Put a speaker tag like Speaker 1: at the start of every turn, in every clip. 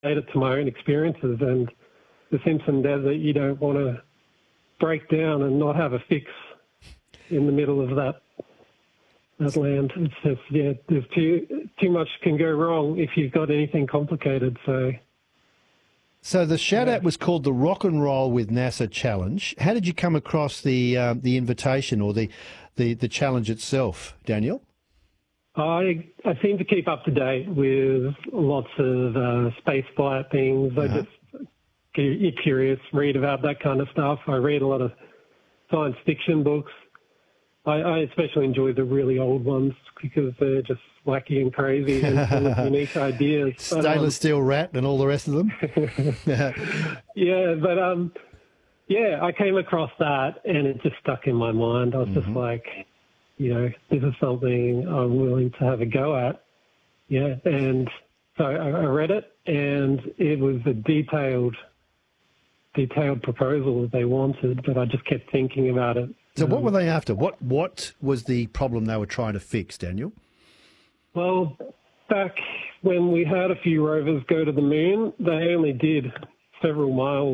Speaker 1: it to my own experiences. And the Simpson Desert, you don't want to break down and not have a fix in the middle of that land. It's just, there's too much can go wrong if you've got anything complicated.
Speaker 2: So the shout-out was called the Rock and Roll with NASA Challenge. How did you come across the invitation or the challenge itself, Daniel?
Speaker 1: I seem to keep up to date with lots of space flight things. I just get curious, read about that kind of stuff. I read a lot of science fiction books. I especially enjoy the really old ones because they're just wacky and crazy and full of unique ideas.
Speaker 2: Stainless steel rat and all the rest of them.
Speaker 1: I came across that and it just stuck in my mind. I was just like, this is something I'm willing to have a go at. Yeah, and so I read it, and it was a detailed proposal that they wanted, but I just kept thinking about it.
Speaker 2: So what were they after? What was the problem they were trying to fix, Daniel?
Speaker 1: Well, back when we had a few rovers go to the moon, they only did several miles,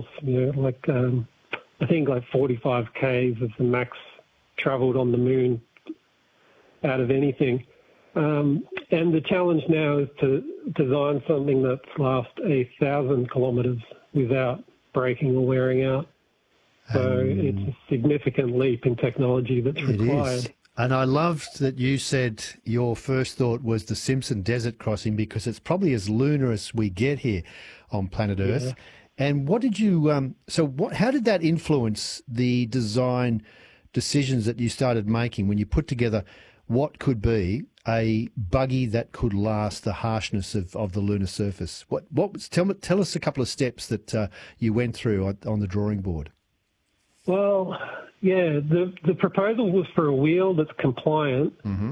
Speaker 1: I think like 45 Ks is the max travelled on the moon out of anything. And the challenge now is to design something that lasts 1,000 kilometres without breaking or wearing out. So it's a significant leap in technology that's required.
Speaker 2: It is. And I loved that you said your first thought was the Simpson Desert Crossing because it's probably as lunar as we get here on planet Earth. Yeah. And what did you how did that influence the design decisions that you started making when you put together what could be a buggy that could last the harshness of the lunar surface? Tell us a couple of steps that you went through on the drawing board.
Speaker 1: Well, yeah, the proposal was for a wheel that's compliant.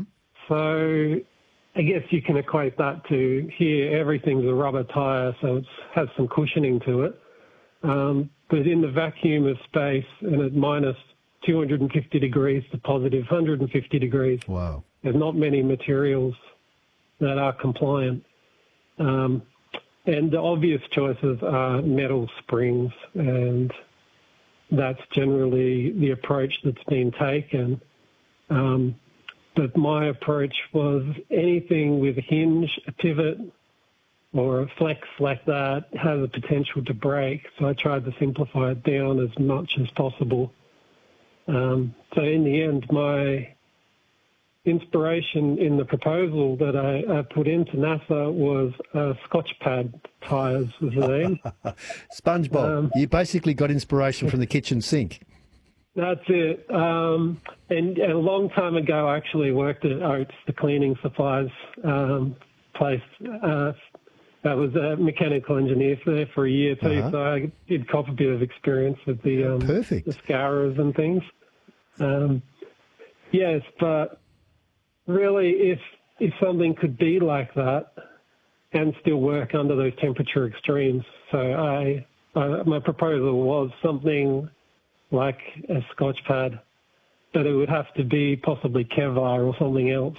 Speaker 1: So I guess you can equate that to here, everything's a rubber tyre, so it has some cushioning to it. But in the vacuum of space and at minus 250 degrees to positive 150 degrees,
Speaker 2: wow,
Speaker 1: there's not many materials that are compliant. And the obvious choices are metal springs, and that's generally the approach that's been taken. But my approach was anything with a hinge, a pivot, or a flex like that has the potential to break. So I tried to simplify it down as much as possible. So in the end, my inspiration in the proposal that I put into NASA was Scotch pad tyres was the name.
Speaker 2: SpongeBob. You basically got inspiration from the kitchen sink.
Speaker 1: That's it. And a long time ago, I actually worked at Oates, the cleaning supplies place. I was a mechanical engineer there for a year too, so I did cop a bit of experience with the scourers and things. Yes, but really, if something could be like that and still work under those temperature extremes, so my proposal was something like a Scotch pad, but it would have to be possibly Kevlar or something else.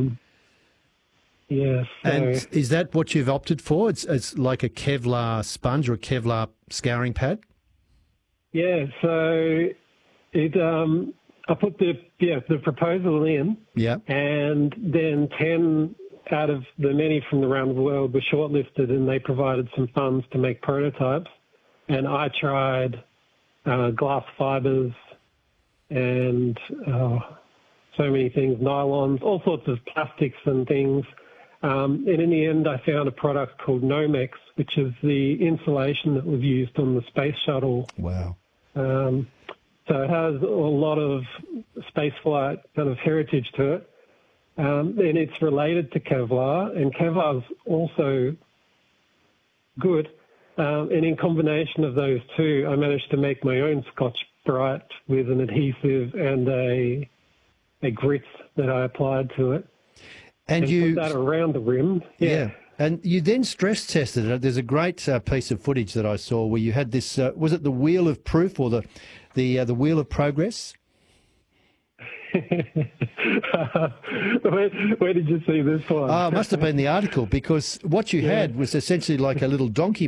Speaker 1: Yes.
Speaker 2: And is that what you've opted for? It's like a Kevlar sponge or a Kevlar scouring pad?
Speaker 1: Yeah, so I put the proposal in, and then 10 out of the many from around the world were shortlisted, and they provided some funds to make prototypes. And I tried glass fibers and so many things, nylons, all sorts of plastics and things. And in the end, I found a product called Nomex, which is the insulation that was used on the space shuttle.
Speaker 2: Wow.
Speaker 1: So it has a lot of spaceflight kind of heritage to it. And it's related to Kevlar, and Kevlar's also good. And in combination of those two, I managed to make my own Scotch-Brite with an adhesive and a grit that I applied to it. And you put that around the rim.
Speaker 2: Yeah. And you then stress tested it. There's a great piece of footage that I saw where you had this, was it the wheel of proof or the wheel of progress?
Speaker 1: Where did you see this one?
Speaker 2: It must have been the article, because what you had was essentially like a little donkey